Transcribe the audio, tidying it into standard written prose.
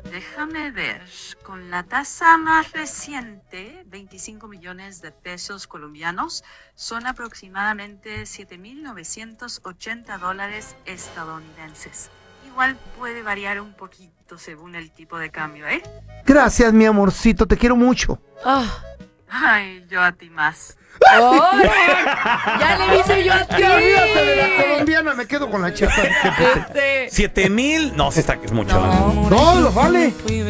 Déjame ver. Con la tasa más reciente, 25 millones de pesos colombianos, son aproximadamente $7,980 estadounidenses. Igual puede variar un poquito según el tipo de cambio, ¿eh? Gracias, mi amorcito, te quiero mucho. Ah, Ay, yo a ti más. ¡oh! ¡Ya le hice yo a ti! Ya olvídate de la colombiana, me quedo con la chapa. 7,000. No, sí está que es mucho. No. No, lo vale.